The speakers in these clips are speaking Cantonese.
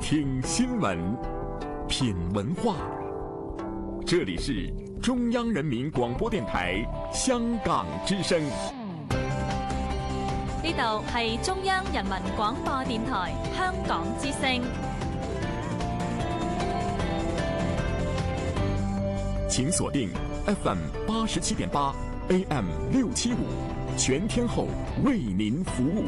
听新闻，品文化。这里是中央人民广播電台香港之聲。 呢度係中央人民廣播電台香港之聲。 請鎖定 FM 87.8 AM 675，全天候為您服務。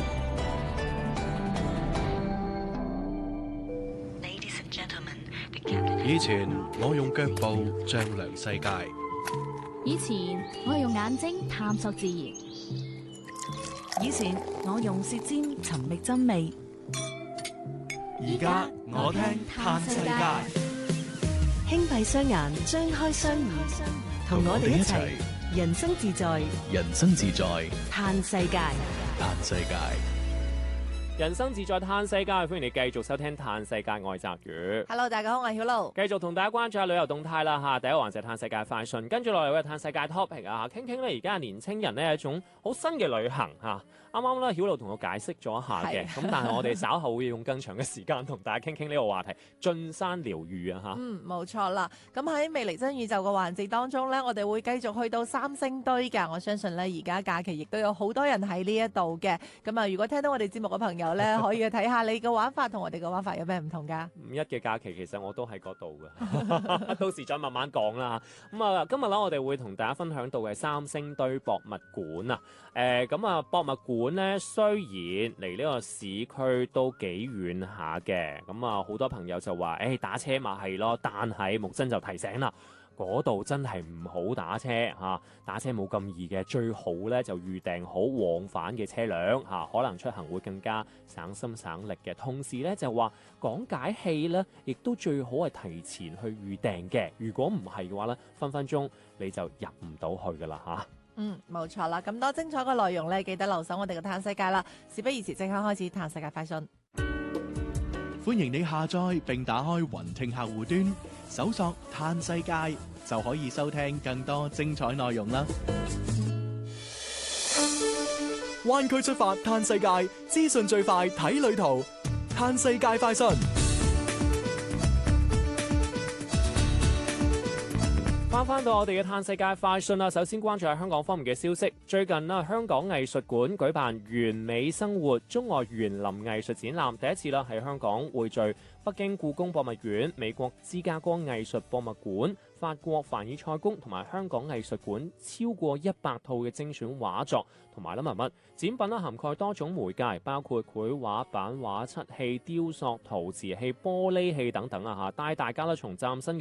以前我用腳步丈量世界， 以前我用眼睛探索自然， 以前我用舌尖尋覓真味， 而家我聽嘆世界。 輕閉雙眼，張開雙耳，同我哋一齊人生自在， 人生自在嘆世界， 嘆世界。 人生自在嘆世界，歡迎你繼續收聽嘆世界，我係澤宇。 Hello， 大家好，我係曉露。 繼續同大家關注下旅遊動態啦嚇。第一個環節嘆世界快訊，跟住落嚟嘅嘆世界 topic 啊，傾傾咧而家年青人咧一種好新嘅旅行嚇。啱啱咧曉露同我解釋咗一下嘅，咁但係我哋稍後會用更長嘅時間同大家傾傾呢個話題，進山療愈啊嚇。 冇錯啦。咁喺未來真宇宙嘅環節當中咧，我哋會繼續去到三星堆㗎。我相信咧而家假期亦都有好多人喺呢一度嘅。咁啊，如果聽到我哋節目嘅朋友咧，可以去睇下你嘅玩法同我哋嘅玩法有咩唔同㗎？ 五一嘅假期其實我都喺嗰度㗎，到時再慢慢講啦。咁啊，今日咧我哋會同大家分享到嘅三星堆博物館啊。咁啊，博物館咧雖然離呢個市區都幾遠下嘅，咁啊好多朋友就話，打車咪係咯，但係木真就提醒啦。嗰度真係唔好打車嚇，打車冇咁易嘅，最好咧就預訂好往返嘅車輛嚇，可能出行會更加省心省力嘅。同時咧就話講解器咧，亦都最好係提前去預訂嘅。如果唔係嘅話咧，分分鐘你就入唔到去噶啦嚇。 冇錯啦，咁多精彩嘅內容咧，記得留守我哋嘅嘆世界啦。事不宜遲，即刻開始嘆世界快訊。 歡迎你下載並打開雲聽客戶端，搜索嘆世界就可以收聽更多精彩內容啦。灣區出發嘆世界，資訊最快睇旅途，嘆世界快訊。 翻到我哋嘅嘆世界快訊啦，首先關注下香港方面嘅消息。最近啦，香港藝術館舉辦完美生活中外園林藝術展覽，第一次啦喺香港匯聚北京故宮博物院、美國芝加哥藝術博物館、法國凡爾賽宮同埋香港藝術館超過100套嘅精選畫作同埋文物展品啦，涵蓋多種媒介，包括繪畫、版畫、漆器、雕塑、陶瓷器、玻璃器等等啊嚇，帶大家咧從嶄新